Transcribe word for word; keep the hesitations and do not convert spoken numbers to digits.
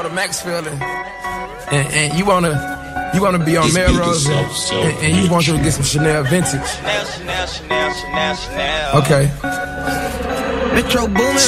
to Maxfield and, and, and you wanna you wanna be on Melrose and, and, and you want to get some Chanel vintage. Chanel, Chanel, Chanel, Chanel, Chanel. Okay. Metro Boomin.